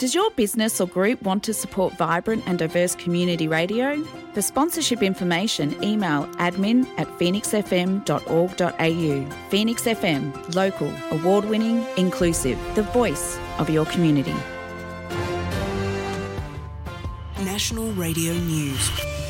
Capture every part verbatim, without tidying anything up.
Does your business or group want to support vibrant and diverse community radio? For sponsorship information, email admin at phoenix f m dot org dot a u. Phoenix F M, local, award-winning, inclusive, the voice of your community. National Radio News.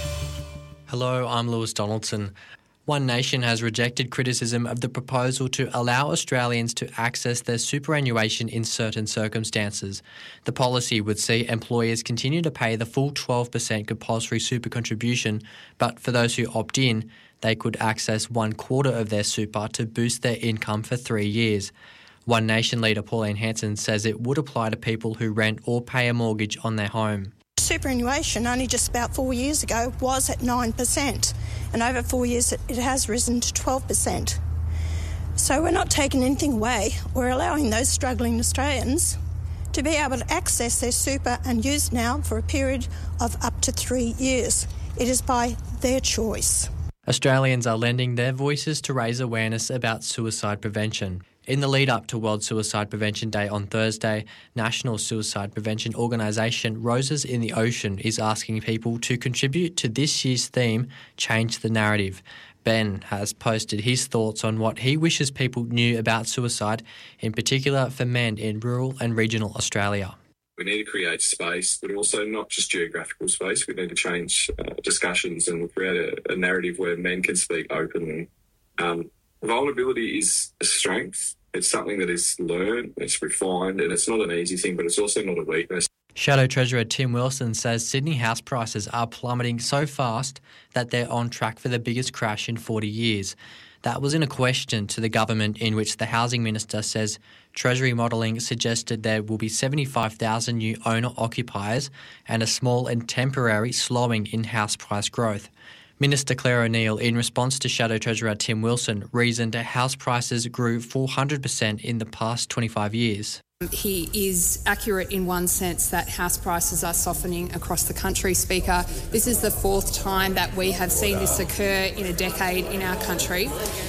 Hello, I'm Lewis Donaldson. One Nation has rejected criticism of the proposal to allow Australians to access their superannuation in certain circumstances. The policy would see employers continue to pay the full twelve percent compulsory super contribution, but for those who opt in, they could access one quarter of their super to boost their income for three years. One Nation leader Pauline Hanson says it would apply to people who rent or pay a mortgage on their home. Superannuation only just about four years ago was at nine percent, and over four years it has risen to twelve percent. So we're not taking anything away. We're allowing those struggling Australians to be able to access their super and use now for a period of up to three years. It is by their choice. Australians are lending their voices to raise awareness about suicide prevention. In the lead-up to World Suicide Prevention Day on Thursday, National Suicide Prevention Organisation Roses in the Ocean is asking people to contribute to this year's theme, Change the Narrative. Ben has posted his thoughts on what he wishes people knew about suicide, in particular for men in rural and regional Australia. We need to create space, but also not just geographical space. We need to change uh, discussions and create a, a narrative where men can speak openly. Um, Vulnerability is a strength. It's something that is learned, it's refined, and it's not an easy thing, but it's also not a weakness. Shadow Treasurer Tim Wilson says Sydney house prices are plummeting so fast that they're on track for the biggest crash in forty years. That was in a question to the government in which the Housing Minister says Treasury modelling suggested there will be seventy-five thousand new owner-occupiers and a small and temporary slowing in house price growth. Minister Claire O'Neill, in response to Shadow Treasurer Tim Wilson, reasoned house prices grew four hundred percent in the past twenty-five years. He is accurate in one sense that house prices are softening across the country, Speaker. This is the fourth time that we have seen this occur in a decade in our country.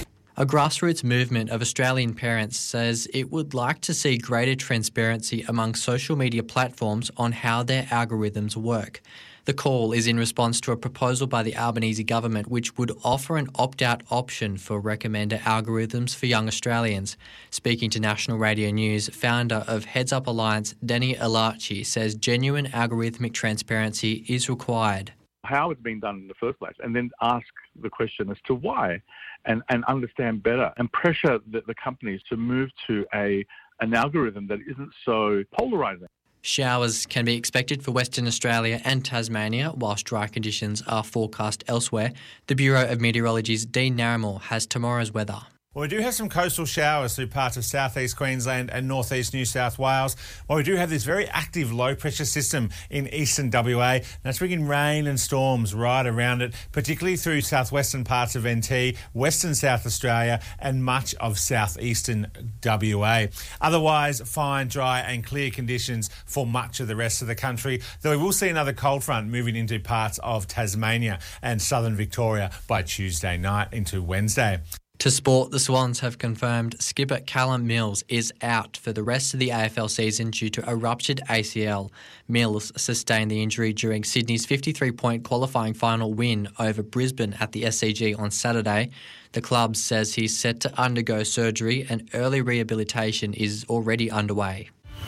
A grassroots movement of Australian parents says it would like to see greater transparency among social media platforms on how their algorithms work. The call is in response to a proposal by the Albanese government which would offer an opt-out option for recommender algorithms for young Australians. Speaking to National Radio News, founder of Heads Up Alliance, Danny Alachi, says genuine algorithmic transparency is required. How it's been done in the first place, and then ask the question as to why, and, and understand better, and pressure the, the companies to move to a an algorithm that isn't so polarising. Showers can be expected for Western Australia and Tasmania, whilst dry conditions are forecast elsewhere. The Bureau of Meteorology's Dean Narramore has tomorrow's weather. Well, we do have some coastal showers through parts of southeast Queensland and northeast New South Wales. Well, we do have this very active low-pressure system in eastern W A. That's bringing rain and storms right around it, particularly through southwestern parts of N T, western South Australia and much of southeastern W A. Otherwise, fine, dry and clear conditions for much of the rest of the country, though we will see another cold front moving into parts of Tasmania and southern Victoria by Tuesday night into Wednesday. To sport, the Swans have confirmed skipper Callum Mills is out for the rest of the A F L season due to a ruptured A C L. Mills sustained the injury during Sydney's fifty-three point qualifying final win over Brisbane at the S C G on Saturday. The club says he's set to undergo surgery and early rehabilitation is already underway.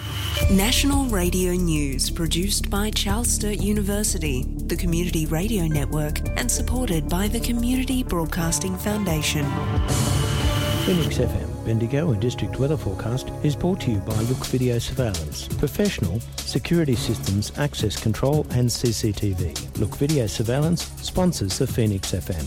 National Radio News, produced by Charles Sturt University, the Community Radio Network, and supported by the Community Broadcasting Foundation. Phoenix F M, Bendigo and District Weather Forecast is brought to you by Look Video Surveillance. Professional, security systems, access control and C C T V. Look Video Surveillance sponsors the Phoenix F M.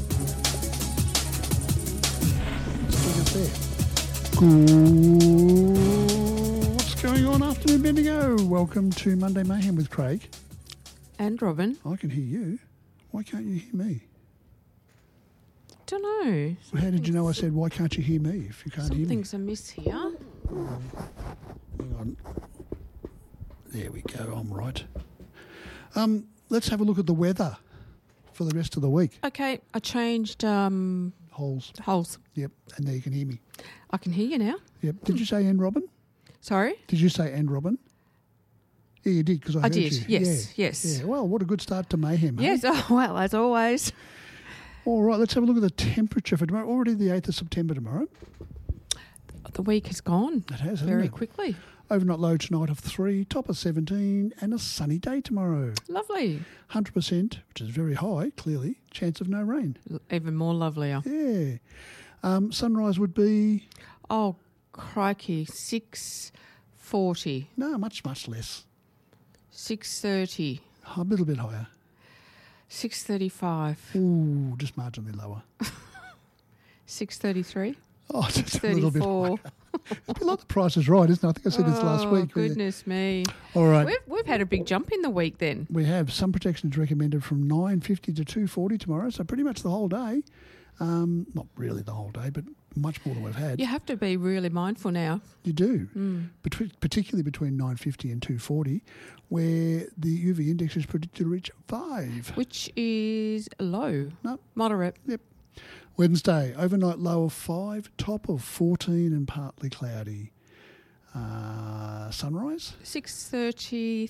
Good. What's going on, afternoon Bendigo? Welcome to Monday Mayhem with Craig. And Robin. I can hear you. Why can't you hear me? Don't know. Well, how did you know I said, why can't you hear me if you can't hear me? Something's amiss here. Hang on. There we go. I'm right. Um, let's have a look at the weather for the rest of the week. Okay, I changed... Um, holes. Holes. Yep, and there you can hear me. I can hear you now. Yep. Did you say and Robin? Sorry? Did you say and Robin? Yeah, you did, because I, I heard did, you. yes, yeah. yes. Yeah, well, what a good start to mayhem, Yes, eh? oh, well, as always. All right, let's have a look at the temperature for tomorrow. Already the eighth of September tomorrow. The week has gone It has, hasn't very it? quickly. Overnight low tonight of three, top of seventeen, and a sunny day tomorrow. Lovely. one hundred percent, which is very high, clearly, chance of no rain. L- Even more lovelier. Yeah. Um, sunrise would be, Oh, crikey. six forty, no, much, much less. six thirty, A little bit higher. six thirty-five, Ooh, just marginally lower. six thirty-three, Oh, just a little bit thirty-four. higher. It's a bit like the Price is Right, isn't it? I think I said this last Oh, week. goodness me. All right. We've, we've had a big jump in the week then. We have sun protection is recommended from nine fifty to two forty tomorrow, so pretty much the whole day. Um, not really the whole day, but much more than we've had. You have to be really mindful now. You do, Mm. Between, particularly between nine fifty and two forty, where the U V index is predicted to reach five. Which is low. No. Moderate. Yep. Wednesday, overnight low of five, top of fourteen and partly cloudy. Uh, sunrise? six thirty-two.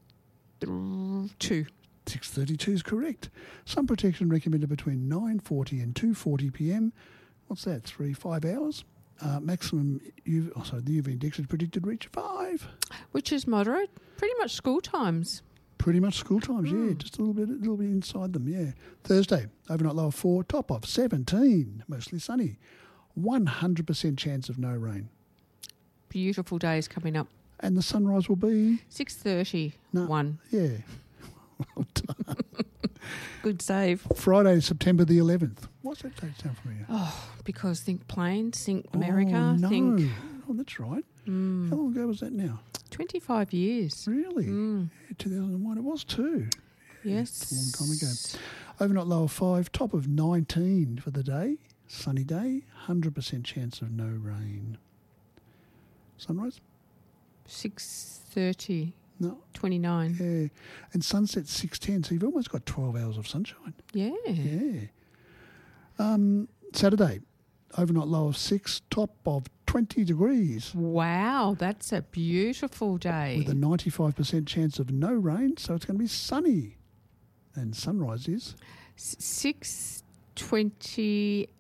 six thirty-two is correct. Sun protection recommended between nine forty and two forty p m. What's that? Three, five hours. Uh, maximum U V, oh, sorry, the U V index is predicted to reach five. Which is moderate. Pretty much school times. Pretty much school times, Hmm. yeah. Just a little bit, a little bit inside them, yeah. Thursday, overnight low of four, top of seventeen, mostly sunny. one hundred percent chance of no rain. Beautiful days coming up. And the sunrise will be six thirty. No. One. yeah. Well done. Good save. Friday, September the eleventh. What's that date sound familiar? Oh, because think planes, think America, Oh, no. think Oh, that's right. mm, How long ago was that now? twenty-five years. Really? Mm. Yeah, two thousand one. It was too. Yes. It's a long time ago. Overnight low of five, top of nineteen for the day. Sunny day, one hundred percent chance of no rain. Sunrise? six thirty. No. twenty-nine. Yeah. And sunset six ten, so you've almost got twelve hours of sunshine. Yeah. Yeah. Um, Saturday, overnight low of six, top of twenty degrees. Wow, that's a beautiful day. With a ninety-five percent chance of no rain, so it's going to be sunny. And sunrise is? six twenty-eight.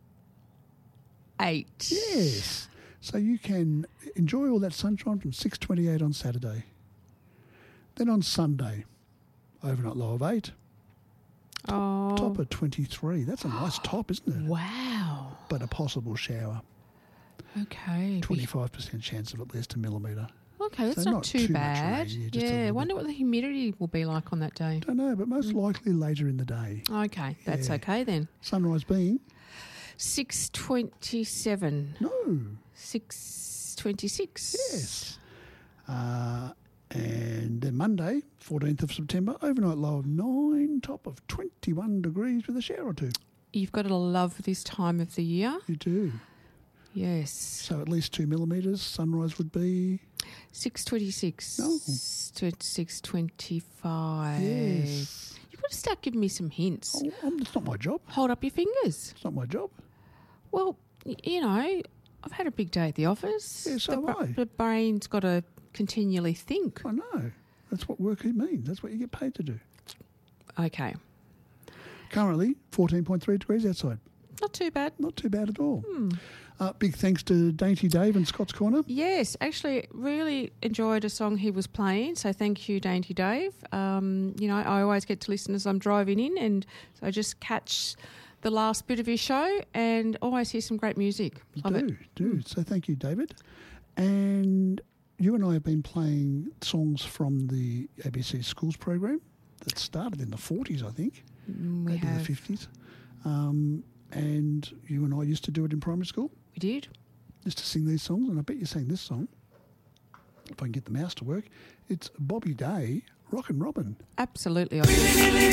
Yes. So you can enjoy all that sunshine from six twenty-eight on Saturday. Then on Sunday, overnight low of eight, Oh. top of twenty-three. That's a nice top, isn't it? Wow. But a possible shower. Okay. twenty-five percent chance of at least a millimetre. Okay, that's So not, not too, too much bad. rain, yeah, just a yeah, I little wonder what the humidity will be like on that day. Don't know, but most likely later in the day. Okay, that's Yeah. okay then. Sunrise being? six twenty-seven. No. six twenty-six. Yes. Uh, and then Monday, fourteenth of September, overnight low of nine, top of twenty-one degrees with a shower or two. You've got to love this time of the year. You do. Yes. So at least two millimetres. Sunrise would be? six twenty-six. No. six twenty-five. Yes. You've got to start giving me some hints. Oh, um, it's not my job. Hold up your fingers. It's not my job. Well, y- you know, I've had a big day at the office. Yeah, so the, have I. the brain's got to continually think. I know. That's what work means. That's what you get paid to do. Okay. Currently, fourteen point three degrees outside. Not too bad. Not too bad at all. Hmm. Uh, big thanks to Dainty Dave and Scott's Corner. Yes, actually, really enjoyed a song he was playing. So thank you, Dainty Dave. Um, you know, I always get to listen as I'm driving in, and so I just catch the last bit of his show and always hear some great music. You Love do, it. do. So thank you, David. And you and I have been playing songs from the A B C Schools program that started in the forties, I think, Mm, we maybe have. the fifties. Um, and you and I used to do it in primary school. We did. Used to sing these songs, and I bet you sang this song. If I can get the mouse to work, it's Bobby Day, Rockin' Robin. Absolutely.